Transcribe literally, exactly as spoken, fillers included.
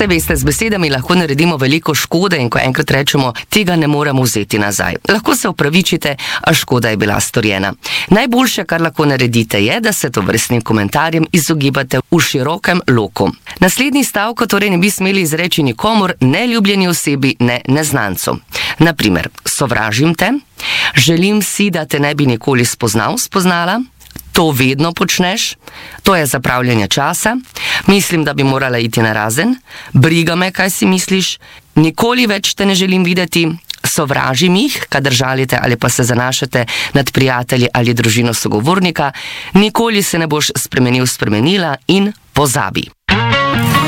Saj veste, z besedami lahko naredimo veliko škode in ko enkrat rečemo, tega ne moremo vzeti nazaj. Lahko se opravičite, a škoda je bila storjena. Najboljše, kar lahko naredite, je, da se tovrstnim komentarjem izogibate v širokem loku. Naslednji stavek torej ne bi smeli izreči nikomur, ne ljubljeni osebi, ne neznancu. Naprimer, sovražim te, želim si, da te ne bi nikoli spoznal, spoznala, to vedno počneš, to je zapravljanje časa, mislim, da bi morala iti narazen, briga me, kaj si misliš, nikoli več te ne želim videti, sovražim jih, kadar žalite ali pa se zanašate nad prijatelji ali družino sogovornika, nikoli se ne boš spremenil, spremenila in pozabi.